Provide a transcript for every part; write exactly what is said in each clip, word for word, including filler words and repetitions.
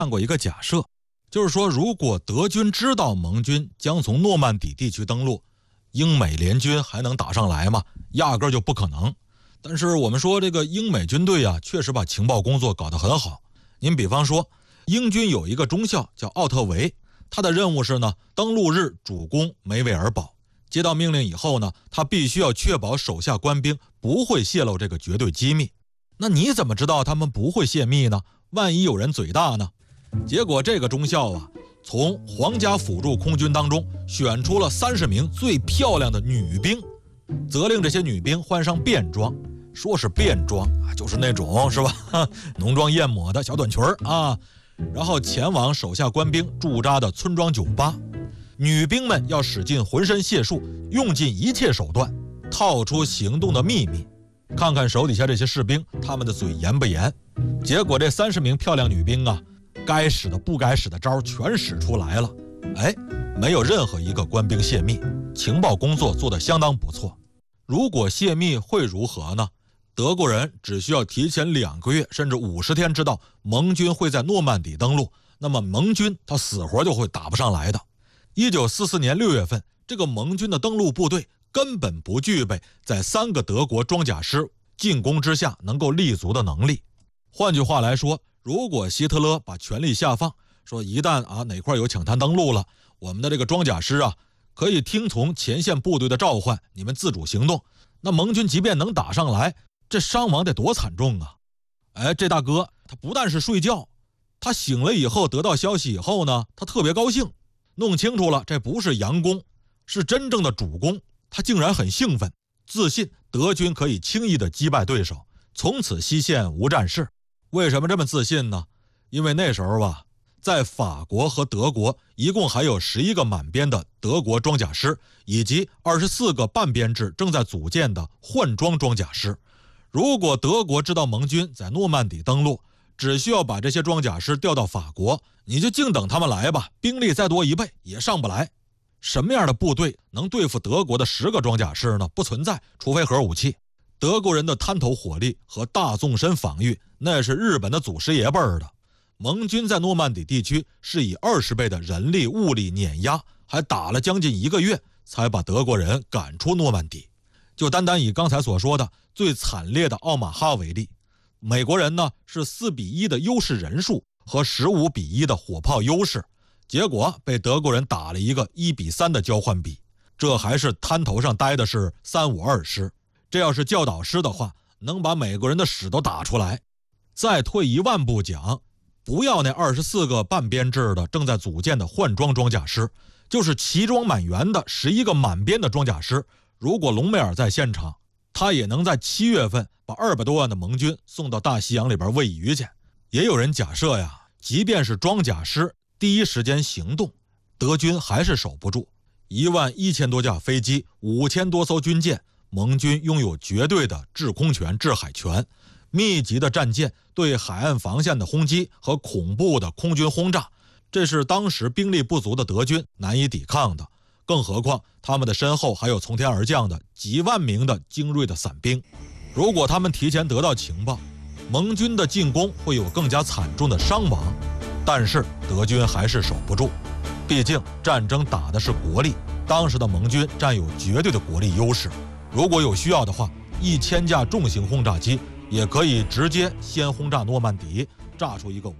看过一个假设，就是说如果德军知道盟军将从诺曼底地区登陆，英美联军还能打上来吗？压根就不可能。但是我们说这个英美军队啊，确实把情报工作搞得很好。您比方说，英军有一个中校叫奥特维，他的任务是呢，登陆日主攻梅维尔堡。接到命令以后呢，他必须要确保手下官兵不会泄露这个绝对机密。那你怎么知道他们不会泄密呢？万一有人嘴大呢？结果这个中校啊，从皇家辅助空军当中选出了三十名最漂亮的女兵，责令这些女兵换上便装，说是便装啊，就是那种是吧，浓妆艳抹的小短裙啊，然后前往手下官兵驻扎的村庄酒吧。女兵们要使尽浑身解数，用尽一切手段，套出行动的秘密，看看手底下这些士兵他们的嘴严不严。结果这三十名漂亮女兵啊，该使的不该使的招全使出来了。哎，没有任何一个官兵泄密，情报工作做得相当不错。如果泄密会如何呢？德国人只需要提前两个月甚至五十天知道盟军会在诺曼底登陆，那么盟军他死活就会打不上来的。一九四四年六月份，这个盟军的登陆部队根本不具备在三个德国装甲师进攻之下能够立足的能力。换句话来说，如果希特勒把权力下放，说一旦啊哪块有抢滩登陆了，我们的这个装甲师啊可以听从前线部队的召唤，你们自主行动，那盟军即便能打上来，这伤亡得多惨重啊！哎，这大哥他不但是睡觉，他醒了以后得到消息以后呢，他特别高兴，弄清楚了这不是佯攻，是真正的主攻，他竟然很兴奋，自信德军可以轻易地击败对手，从此西线无战事。为什么这么自信呢？因为那时候吧，在法国和德国一共还有十一个满编的德国装甲师，以及二十四个半编制正在组建的换装装甲师。如果德国知道盟军在诺曼底登陆，只需要把这些装甲师调到法国，你就静等他们来吧，兵力再多一倍也上不来。什么样的部队能对付德国的十个装甲师呢？不存在，除非核武器。德国人的滩头火力和大纵深防御，那是日本的祖师爷辈儿的。盟军在诺曼底地区是以二十倍的人力物力碾压，还打了将近一个月才把德国人赶出诺曼底。就单单以刚才所说的最惨烈的奥马哈为例，美国人呢是四比一的优势人数和十五比一的火炮优势，结果被德国人打了一个一比三的交换比。这还是滩头上待的是三五二师，这要是教导师的话，能把美国人的屎都打出来。再退一万步讲，不要那二十四个半编制的正在组建的换装装甲师，就是齐装满员的十一个满编的装甲师，如果隆美尔在现场，他也能在七月份把二百多万的盟军送到大西洋里边喂鱼去。也有人假设呀，即便是装甲师第一时间行动，德军还是守不住。一万一千多架飞机，五千多艘军舰，盟军拥有绝对的制空权、制海权，密集的战舰对海岸防线的轰击和恐怖的空军轰炸，这是当时兵力不足的德军难以抵抗的。更何况他们的身后还有从天而降的几万名的精锐的伞兵。如果他们提前得到情报，盟军的进攻会有更加惨重的伤亡，但是德军还是守不住。毕竟战争打的是国力，当时的盟军占有绝对的国力优势。如果有需要的话，一千架重型轰炸机也可以直接先轰炸诺曼底，炸出一个无。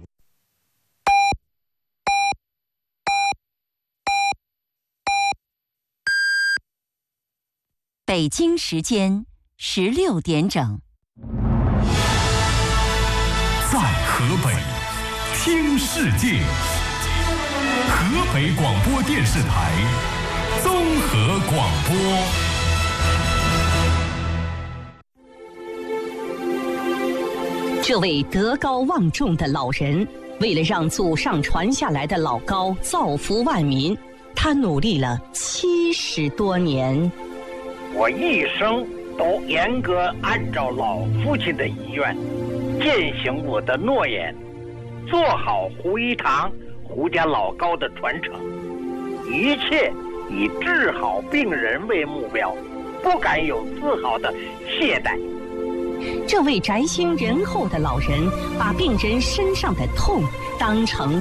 北京时间十六点整。 在河北听世界，河北广播电视台综合广播。 这位德高望重的老人，为了让祖上传下来的老高造福万民，他努力了七十多年。 我一生都严格按照老父亲的遗愿，践行我的诺言，做好胡一堂、胡家老高的传承，一切以治好病人为目标，不敢有丝毫的懈怠。 这位宅心仁厚的老人把病人身上的痛当成